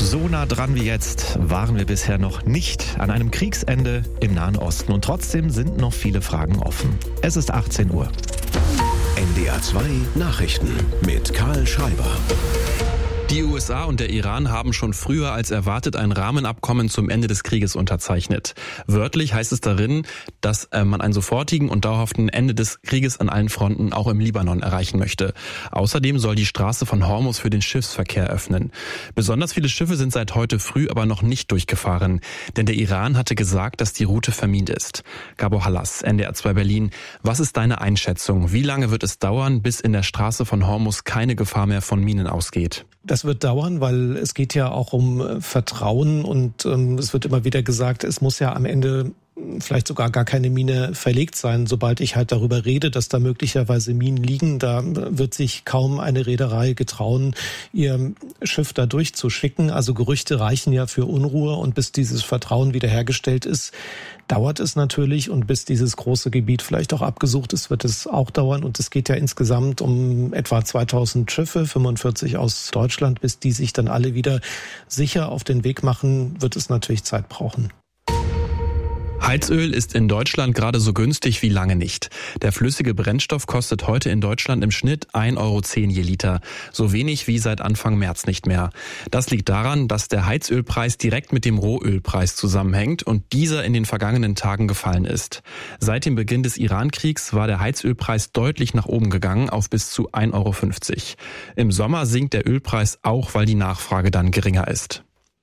So nah dran wie jetzt waren wir bisher noch nicht an einem Kriegsende im Nahen Osten. Und trotzdem sind noch viele Fragen offen. Es ist 18 Uhr. NDR 2 Nachrichten mit Karl Schreiber. Die USA und der Iran haben schon früher als erwartet ein Rahmenabkommen zum Ende des Krieges unterzeichnet. Wörtlich heißt es darin, dass man einen sofortigen und dauerhaften Ende des Krieges an allen Fronten auch im Libanon erreichen möchte. Außerdem soll die Straße von Hormuz für den Schiffsverkehr öffnen. Besonders viele Schiffe sind seit heute früh aber noch nicht durchgefahren, denn der Iran hatte gesagt, dass die Route vermint ist. Gabor Hallas, NDR 2 Berlin. Was ist deine Einschätzung? Wie lange wird es dauern, bis in der Straße von Hormuz keine Gefahr mehr von Minen ausgeht? Das wird dauern, weil es geht ja auch um Vertrauen und es wird immer wieder gesagt, es muss ja am Ende vielleicht sogar gar keine Mine verlegt sein. Sobald ich halt darüber rede, dass da möglicherweise Minen liegen, da wird sich kaum eine Reederei getrauen, ihr Schiff da durchzuschicken. Also Gerüchte reichen ja für Unruhe und bis dieses Vertrauen wiederhergestellt ist, dauert es natürlich und bis dieses große Gebiet vielleicht auch abgesucht ist, wird es auch dauern und es geht ja insgesamt um etwa 2000 Schiffe, 45 aus Deutschland, bis die sich dann alle wieder sicher auf den Weg machen, wird es natürlich Zeit brauchen. Heizöl ist in Deutschland gerade so günstig wie lange nicht. Der flüssige Brennstoff kostet heute in Deutschland im Schnitt 1,10 € je Liter. So wenig wie seit Anfang März nicht mehr. Das liegt daran, dass der Heizölpreis direkt mit dem Rohölpreis zusammenhängt und dieser in den vergangenen Tagen gefallen ist. Seit dem Beginn des Iran-Kriegs war der Heizölpreis deutlich nach oben gegangen auf bis zu 1,50 €. Im Sommer sinkt der Ölpreis auch, weil die Nachfrage dann geringer ist.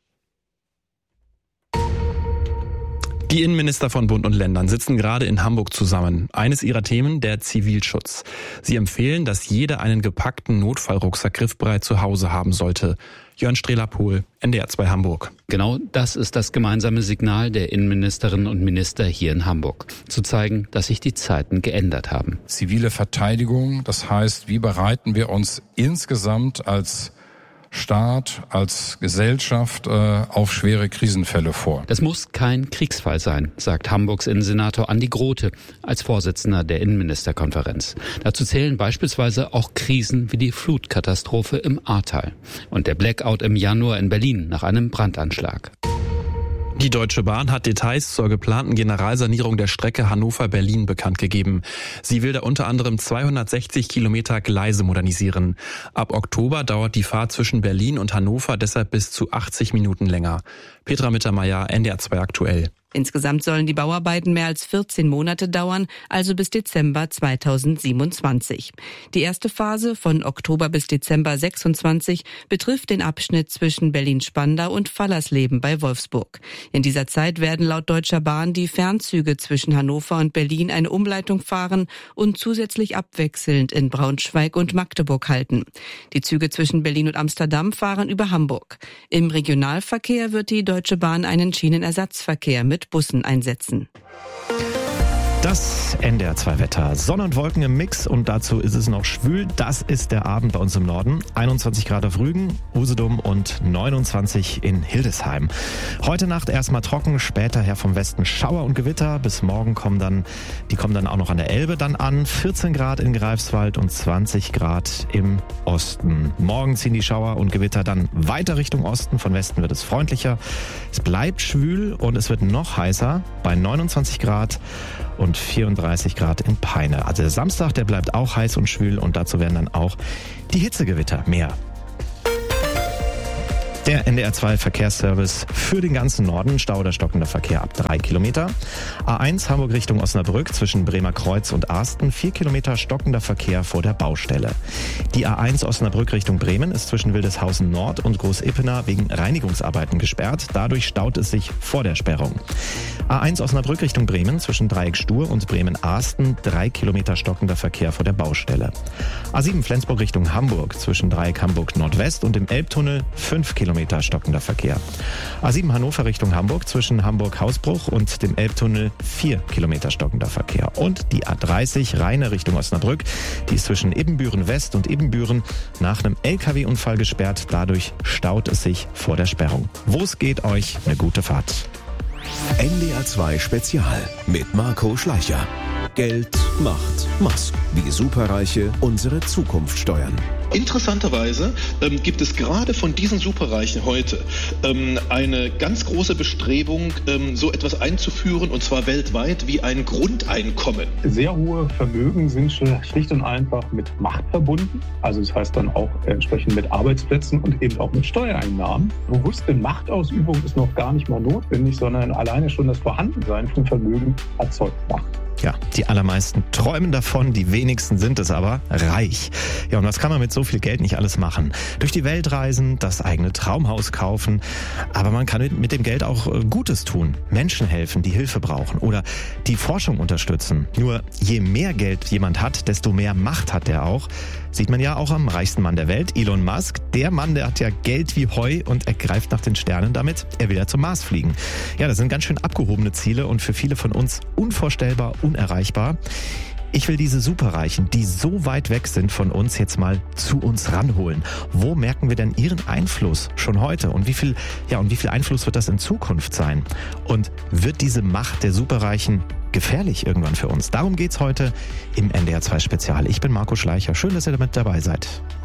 Die Innenminister von Bund und Ländern sitzen gerade in Hamburg zusammen. Eines ihrer Themen, der Zivilschutz. Sie empfehlen, dass jeder einen gepackten Notfallrucksack griffbereit zu Hause haben sollte. Jörn Strehler-Pohl, NDR 2 Hamburg. Genau das ist das gemeinsame Signal der Innenministerinnen und Minister hier in Hamburg. Zu zeigen, dass sich die Zeiten geändert haben. Zivile Verteidigung, das heißt, wie bereiten wir uns insgesamt als Staat, als Gesellschaft auf schwere Krisenfälle vor. Das muss kein Kriegsfall sein, sagt Hamburgs Innensenator Andi Grote als Vorsitzender der Innenministerkonferenz. Dazu zählen beispielsweise auch Krisen wie die Flutkatastrophe im Ahrtal und der Blackout im Januar in Berlin nach einem Brandanschlag. Die Deutsche Bahn hat Details zur geplanten Generalsanierung der Strecke Hannover-Berlin bekannt gegeben. Sie will da unter anderem 260 Kilometer Gleise modernisieren. Ab Oktober dauert die Fahrt zwischen Berlin und Hannover deshalb bis zu 80 Minuten länger. Petra Mittermeier, NDR 2 aktuell. Insgesamt sollen die Bauarbeiten mehr als 14 Monate dauern, also bis Dezember 2027. Die erste Phase von Oktober bis Dezember 26 betrifft den Abschnitt zwischen Berlin-Spandau und Fallersleben bei Wolfsburg. In dieser Zeit werden laut Deutscher Bahn die Fernzüge zwischen Hannover und Berlin eine Umleitung fahren und zusätzlich abwechselnd in Braunschweig und Magdeburg halten. Die Züge zwischen Berlin und Amsterdam fahren über Hamburg. Im Regionalverkehr wird die Deutsche Bahn einen Schienenersatzverkehr mit Bussen einsetzen. Das NDR 2 Wetter. Sonne und Wolken im Mix und dazu ist es noch schwül. Das ist der Abend bei uns im Norden. 21 Grad auf Rügen, Usedom und 29 in Hildesheim. Heute Nacht erstmal trocken, später her vom Westen Schauer und Gewitter. Bis morgen kommen dann auch noch an der Elbe dann an. 14 Grad in Greifswald und 20 Grad im Osten. Morgen ziehen die Schauer und Gewitter dann weiter Richtung Osten. Von Westen wird es freundlicher. Es bleibt schwül und es wird noch heißer bei 29 Grad und 34 Grad in Peine. Also der Samstag, der bleibt auch heiß und schwül und dazu werden dann auch die Hitzegewitter mehr. Der NDR 2 Verkehrsservice für den ganzen Norden. Stau oder stockender Verkehr ab 3 Kilometer. A1 Hamburg Richtung Osnabrück zwischen Bremer Kreuz und Arsten. 4 Kilometer stockender Verkehr vor der Baustelle. Die A1 Osnabrück Richtung Bremen ist zwischen Wildeshausen Nord und Groß-Ippener wegen Reinigungsarbeiten gesperrt. Dadurch staut es sich vor der Sperrung. A1 Osnabrück Richtung Bremen zwischen Dreieck Stur und Bremen-Arsten. 3 Kilometer stockender Verkehr vor der Baustelle. A7 Flensburg Richtung Hamburg zwischen Dreieck Hamburg Nordwest und dem Elbtunnel. 5 Kilometer stockender Verkehr. A7 Hannover Richtung Hamburg zwischen Hamburg-Hausbruch und dem Elbtunnel 4 Kilometer stockender Verkehr. Und die A30 Rheine Richtung Osnabrück, die ist zwischen Ibbenbüren West und Ibbenbüren nach einem LKW-Unfall gesperrt. Dadurch staut es sich vor der Sperrung. Wo es geht, euch eine gute Fahrt. NDR 2 Spezial mit Marco Schleicher. Geld macht Musk. Wie Superreiche unsere Zukunft steuern. Interessanterweise gibt es gerade von diesen Superreichen heute eine ganz große Bestrebung, so etwas einzuführen, und zwar weltweit, wie ein Grundeinkommen. Sehr hohe Vermögen sind schlicht und einfach mit Macht verbunden. Also das heißt dann auch entsprechend mit Arbeitsplätzen und eben auch mit Steuereinnahmen. Bewusste Machtausübung ist noch gar nicht mal notwendig, sondern alleine schon das Vorhandensein von Vermögen erzeugt Macht. Ja, die allermeisten träumen davon, die wenigsten sind es aber reich. Ja, und was kann man mit so viel Geld nicht alles machen? Durch die Welt reisen, das eigene Traumhaus kaufen, aber man kann mit dem Geld auch Gutes tun, Menschen helfen, die Hilfe brauchen oder die Forschung unterstützen. Nur je mehr Geld jemand hat, desto mehr Macht hat er auch. Sieht man ja auch am reichsten Mann der Welt, Elon Musk. Der Mann, der hat ja Geld wie Heu und er greift nach den Sternen damit. Er will ja zum Mars fliegen. Ja, das sind ganz schön abgehobene Ziele und für viele von uns unvorstellbar, unerreichbar. Ich will diese Superreichen, die so weit weg sind von uns, jetzt mal zu uns ranholen. Wo merken wir denn ihren Einfluss schon heute? Und wie viel Einfluss wird das in Zukunft sein? Und wird diese Macht der Superreichen gefährlich irgendwann für uns? Darum geht's heute im NDR 2 Spezial. Ich bin Marco Schleicher. Schön, dass ihr damit dabei seid.